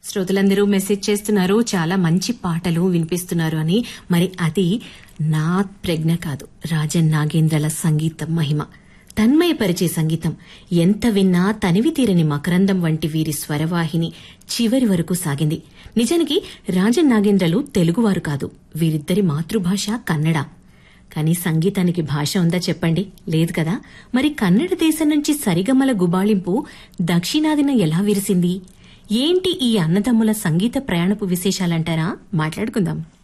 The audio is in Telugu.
శ్రోతలందరూ మెసేజ్ చేస్తున్నారు, చాలా మంచి పాటలు వినిపిస్తున్నారు అని. మరి అది నా ప్రజ్ఞ కాదు, రాజన్ నాగేంద్రల సంగీతం మహిమ. తన్మయపరిచే సంగీతం. ఎంత విన్నా తనివి తీరని మకరందం వంటి వీరి స్వరవాహిని చివరి వరకు సాగింది. నిజానికి రాజన్ నాగేంద్రలు తెలుగువారు కాదు, వీరిద్దరి మాతృభాష కన్నడ. కానీ సంగీతానికి భాష ఉందా చెప్పండి? లేదు కదా. మరి కన్నడ దేశం నుంచి సరిగమల గుబాళింపు దక్షిణాదిన ఎలా విరిసింది? ఏంటి ఈ అన్నదమ్ముల సంగీత ప్రయాణపు విశేషాలంటారా? మాట్లాడుకుందాం.